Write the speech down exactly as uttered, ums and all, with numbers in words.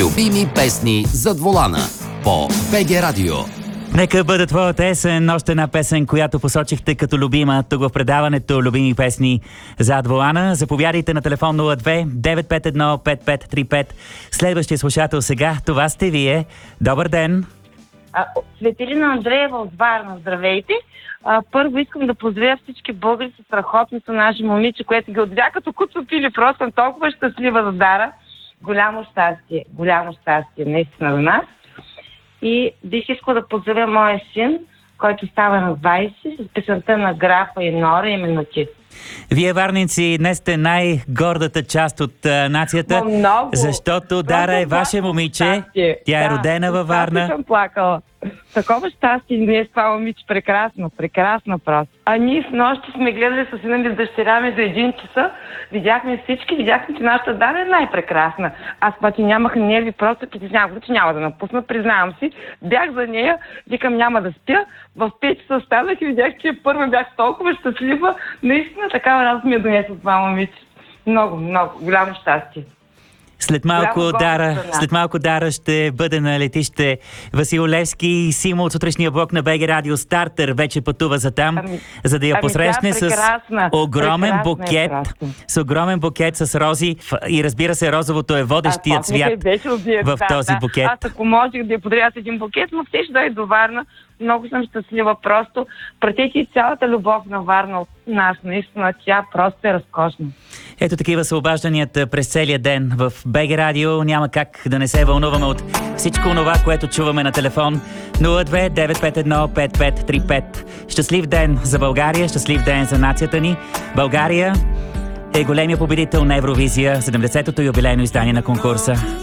Любими песни зад волана по БГ Радио. Нека бъде твоята есен, още една песен, която посочихте като любима тук в предаването Любими песни зад волана. Заповядайте на телефон нула две девет пет едно пет пет три пет. Следващия слушател сега, това сте вие. Добър ден! Светелина Андреева от Варна, здравейте! А, първо искам да поздравя всички българи с страхотното наше момиче, което ги отвя като куцо пили. Просто съм толкова щастлива за Дара. Голямо щастие, голямо щастие наистина за нас. И бих искала да поздравя моя син, който става на двайсет, с песента на Графа и Нора, именно ти. Вие, варненци, днес сте най-гордата част от а, нацията, много. Защото Дара е ваше момиче. Щастие. Тя е да, родена във Варна. съм плакала. Такова щастие не е с това момиче. Прекрасно, прекрасно просто. А ние с нощи сме гледали с сина ми с дъщеря ми до един часа. Видяхме всички, видяхме, че нашата Дара е най-прекрасна. Аз пъти нямах нерви, просто притеснявах, че няма да напусна, признавам си. Бях за нея, викам няма да спя. В пет часа станах и видях, че първа бях толкова щастлива. Наистина такава радост ми е донесла това момиче. Много, много, голямо щастие. След малко, Голямо Дара, страна. след малко Дара ще бъде на летище Васил Левски и Симо от сутрешния блок на БГ Радио Стартер вече пътува за там, Ами- за да я ами посрещне тя е с прекрасна. огромен Прекрасна е букет, просто. с огромен букет с рози и разбира се, розовото е водещият Аз помня, цвят беше обият, в да, този да. букет. Аз ако можех да я подаря с един букет, но все ще дойде до Варна. Много съм щастлива просто. Пратете и цялата любов на Варна от нас. Наистина, тя просто е разкошна. Ето такива са обажданията през целия ден в БГ Радио. Няма как да не се вълнуваме от всичко това, което чуваме на телефон. нула две девет пет едно пет пет три пет. Щастлив ден за България, щастлив ден за нацията ни. България е големия победител на Евровизия, седемдесетото юбилейно издание на конкурса.